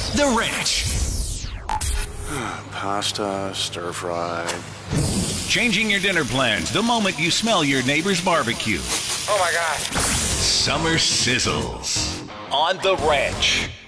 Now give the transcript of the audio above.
The Ranch. Pasta, stir fry. Changing your dinner plans the moment you smell your neighbor's barbecue. Oh my God. Summer sizzles on The Ranch.